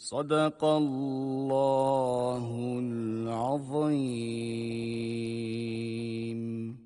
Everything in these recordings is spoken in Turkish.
Sadakallahul azim.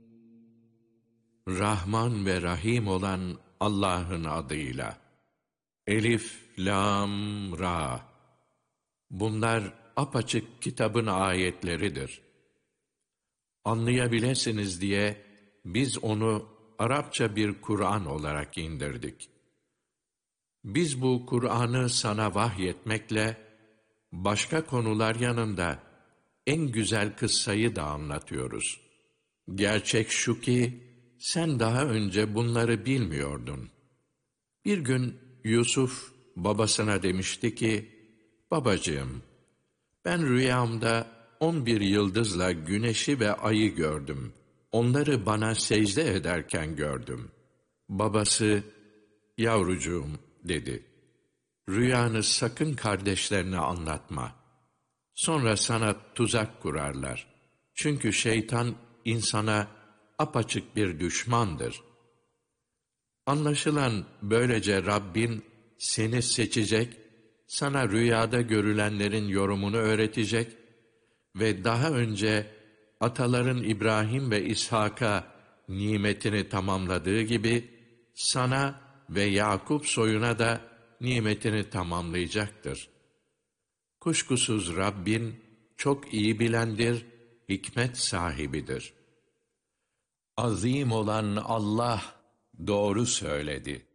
Rahman ve Rahim olan Allah'ın adıyla. Elif, Lam, Ra. Bunlar apaçık kitabın ayetleridir. Anlayabilirsiniz diye biz onu Arapça bir Kur'an olarak indirdik. Biz bu Kur'an'ı sana vahyetmekle başka konular yanında en güzel kıssayı da anlatıyoruz. Gerçek şu ki sen daha önce bunları bilmiyordun. Bir gün Yusuf babasına demişti ki, babacığım, ben rüyamda 11 yıldızla güneşi ve ayı gördüm. Onları bana secde ederken gördüm. Babası, yavrucuğum dedi, rüyanı sakın kardeşlerine anlatma. Sonra sana tuzak kurarlar. Çünkü şeytan insana apaçık bir düşmandır. Anlaşılan böylece Rabbin seni seçecek, sana rüyada görülenlerin yorumunu öğretecek ve daha önce ataların İbrahim ve İshak'a nimetini tamamladığı gibi sana ve Yakup soyuna da nimetini tamamlayacaktır. Kuşkusuz Rabbin çok iyi bilendir, hikmet sahibidir. Azim olan Allah doğru söyledi.